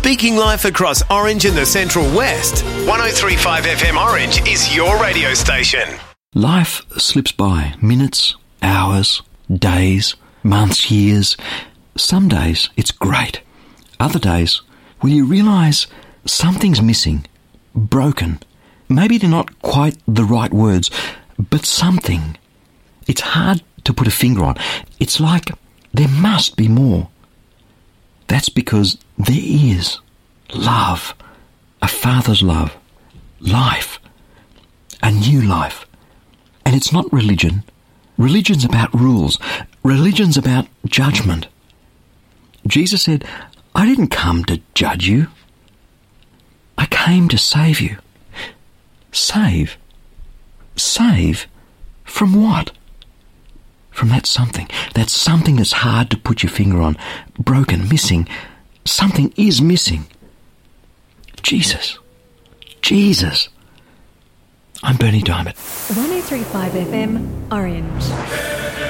Speaking life across Orange and the Central West, 103.5 FM Orange is your radio station. Life slips by. Minutes, hours, days, months, years. Some days it's great. Other days, well, you realise something's missing, broken. Maybe they're not quite the right words, but something. It's hard to put a finger on. It's like there must be more. That's because there is love, a father's love, life, a new life. And it's not religion. Religion's about rules. Religion's about judgment. Jesus said, I didn't come to judge you. I came to save you. Save? Save? From what? From that something. That something that's hard to put your finger on. Broken, missing. Something is missing. Jesus. Jesus. I'm Bernie Diamond. 103.5 FM, Orange.